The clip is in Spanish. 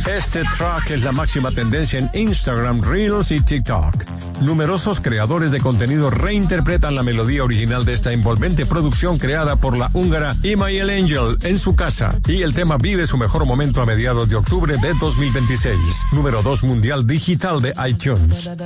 Este track es la máxima tendencia en Instagram, Reels y TikTok. Numerosos creadores de contenido reinterpretan la melodía original de esta envolvente producción creada por la húngara Imael Angel en su casa. Y el tema vive su mejor momento a mediados de octubre de 2026. Número 2 mundial digital de iTunes.